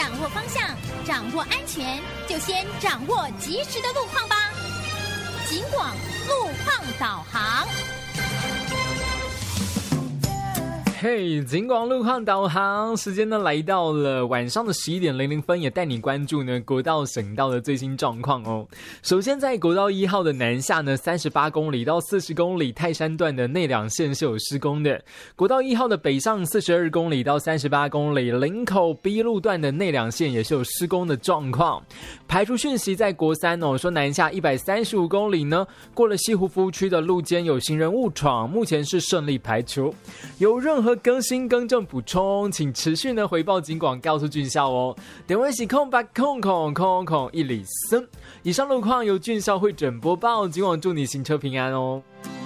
掌握方向，掌握安全，就先掌握及时的路况吧。警广路况导航。 嘿，警广路况导航时间呢来到了晚上的11:00，也带你关注呢国道省道的最新状况哦。首先在国道1号的南下呢38公里到40公里泰山段的内两线是有施工的，国道1号的北上42公里到38公里林口 B 路段的内两线也是有施工的状况。排除讯息在国3哦，说南下135公里呢过了西湖服务区的路肩有行人误闯，目前是顺利排除。有任何更新更正补充，请持续呢回报警广告诉俊孝哦。电话是08000103。以上路况由俊孝会诊播报，警广祝你行车平安哦。